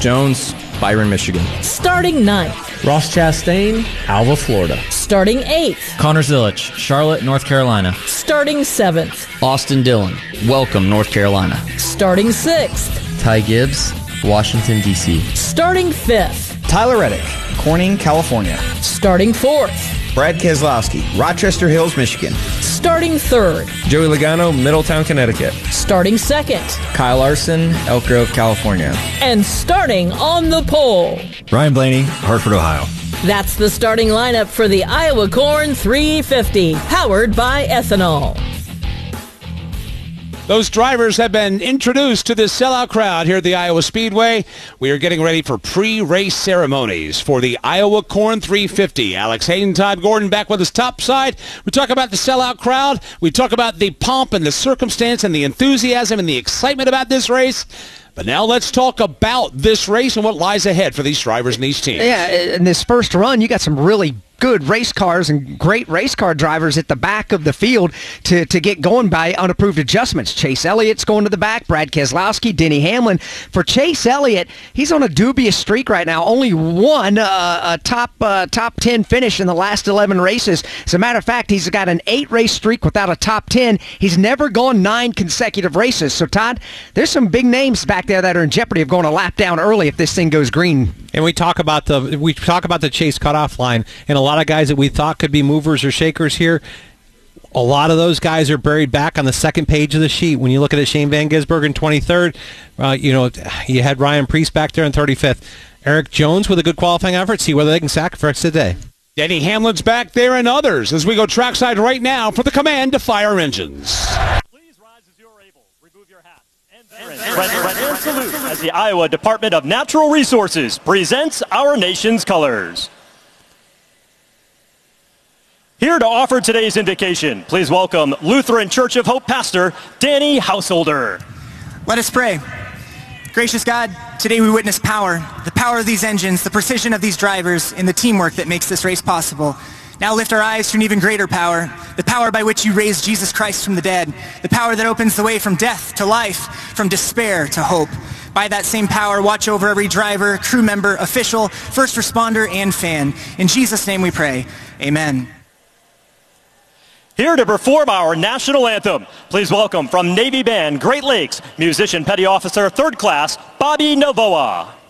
Jones, Byron, Michigan. Starting 9th. Ross Chastain, Alva, Florida. Starting 8th. Connor Zilich, Charlotte, North Carolina. Starting 7th. Austin Dillon, Welcome, North Carolina. Starting 6th. Ty Gibbs, Washington, D.C. Starting 5th. Tyler Reddick, Corning, California. Starting 4th. Brad Keselowski, Rochester Hills, Michigan. Starting 3rd. Joey Logano, Middletown, Connecticut. Starting 2nd. Kyle Larson, Elk Grove, California. And starting on the pole, Ryan Blaney, Hartford, Ohio. that's the starting lineup for the Iowa Corn 350, powered by ethanol. Those drivers have been introduced to this sellout crowd here at the Iowa Speedway. We are getting ready for pre-race ceremonies for the Iowa Corn 350. Alex Hayden, Todd Gordon back with us topside. We talk about the sellout crowd. We talk about the pomp and the circumstance and the enthusiasm and the excitement about this race. But now let's talk about this race and what lies ahead for these drivers and these teams. Yeah, in this first run, you got some really good race cars and great race car drivers at the back of the field to get going by unapproved adjustments. Chase Elliott's going to the back, Brad Keselowski, Denny Hamlin. For Chase Elliott, he's on a dubious streak right now. Only one a top 10 finish in the last 11 races. As a matter of fact, he's got an 8-race streak without a top 10. He's never gone 9 consecutive races. So, Todd, there's some big names back there that are in jeopardy of going a lap down early if this thing goes green. And we talk about the Chase cutoff line, and a lot of guys that we thought could be movers or shakers here. A lot of those guys are buried back on the second page of the sheet. When you look at it, Shane Van Gisbergen in 23rd, you had Ryan Preece back there in 35th. Eric Jones with a good qualifying effort. See whether they can sacrifice today. Denny Hamlin's back there and others as we go trackside right now for the command to fire engines. Please rise as you are able. Remove your hats. And salute as the Iowa Department of Natural Resources presents our nation's colors. Here to offer today's indication, please welcome Lutheran Church of Hope pastor Danny Householder. Let us pray. Gracious God, today we witness power, the power of these engines, the precision of these drivers, and the teamwork that makes this race possible. Now lift our eyes to an even greater power, the power by which you raised Jesus Christ from the dead, the power that opens the way from death to life, from despair to hope. By that same power, watch over every driver, crew member, official, first responder, and fan. In Jesus' name we pray. Amen. Here to perform our national anthem, please welcome from Navy Band, Great Lakes, musician petty officer 3rd class, Bobby Novoa.